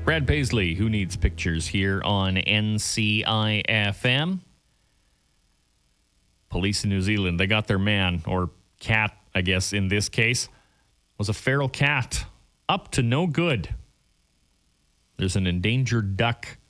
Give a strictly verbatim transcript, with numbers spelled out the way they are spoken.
Brad Paisley, Who Needs Pictures, here on N C I F M. Police in New Zealand, they got their man, or cat, I guess in this case, was a feral cat up to no good. There's an endangered duck